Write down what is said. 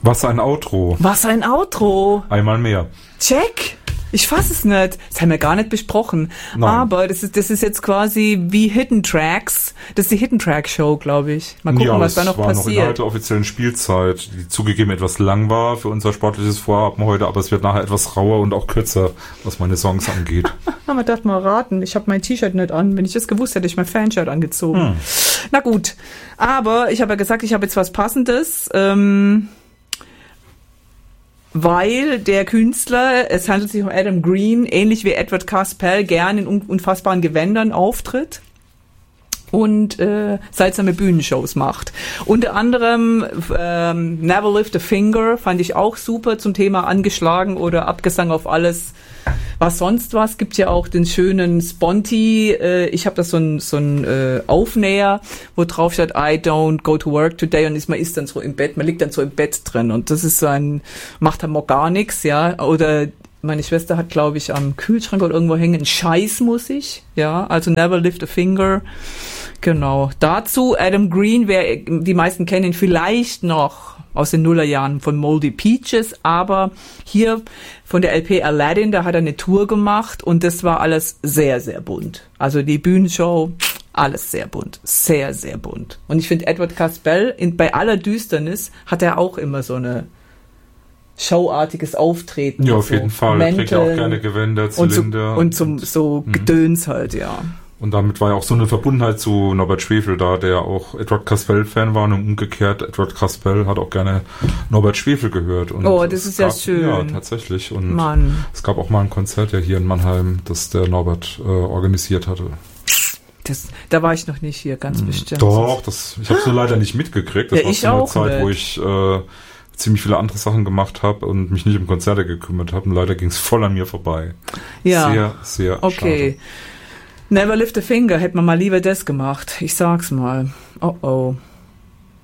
Was ein Outro. Einmal mehr. Check. Ich fass es nicht. Das haben wir gar nicht besprochen. Nein. Aber das ist jetzt quasi wie Hidden Tracks. Das ist die Hidden Track Show, glaube ich. Mal gucken, was da noch passiert. Das war noch innerhalb der offiziellen Spielzeit, die zugegeben etwas lang war für unser sportliches Vorhaben heute, aber es wird nachher etwas rauer und auch kürzer, was meine Songs angeht. Man darf mal raten. Ich habe mein T-Shirt nicht an. Wenn ich das gewusst hätte, hätte ich mein Fanshirt angezogen. Na gut. Aber ich habe ja gesagt, ich habe jetzt was Passendes. Weil der Künstler, es handelt sich um Adam Green, ähnlich wie Edward Caspell, gern in unfassbaren Gewändern auftritt und seltsame Bühnenshows macht. Unter anderem Never Lift a Finger fand ich auch super zum Thema angeschlagen oder Abgesang auf alles, was sonst was. Gibt ja auch den schönen Sponti, ich habe da so ein Aufnäher, wo drauf steht, I don't go to work today, und man ist dann so im Bett, man liegt dann so im Bett drin und das ist so macht dann mal gar nichts, ja, oder meine Schwester hat, glaube ich, am Kühlschrank oder irgendwo hängen, Scheiß muss ich, ja, also Never Lift a Finger, genau. Dazu Adam Green, die meisten kennen ihn vielleicht noch aus den Nullerjahren von Moldy Peaches, aber hier von der LP Aladdin, da hat er eine Tour gemacht und das war alles sehr, sehr bunt. Also die Bühnenshow, alles sehr bunt, sehr, sehr bunt. Und ich finde, Edward Caspell, bei aller Düsternis, hat er auch immer so eine showartiges Auftreten. Ja, auf jeden Fall. Er trägt ja auch gerne Gewänder, Zylinder. Und so Gedöns halt, ja. Und damit war ja auch so eine Verbundenheit zu Norbert Schwefel da, der auch Edward Caspell-Fan war, und umgekehrt, Edward Caspell hat auch gerne Norbert Schwefel gehört. Und das ist ja schön. Ja, tatsächlich. Und es gab auch mal ein Konzert ja hier in Mannheim, das der Norbert organisiert hatte. Da war ich noch nicht hier, ganz bestimmt. Doch, ich habe es nur leider nicht mitgekriegt. Das war so eine Zeit, wo ich ziemlich viele andere Sachen gemacht habe und mich nicht um Konzerte gekümmert habe. Und leider ging es voll an mir vorbei. Ja. Sehr, sehr schade. Never Lift a Finger, hätte man mal lieber das gemacht. Ich sag's mal. Oh.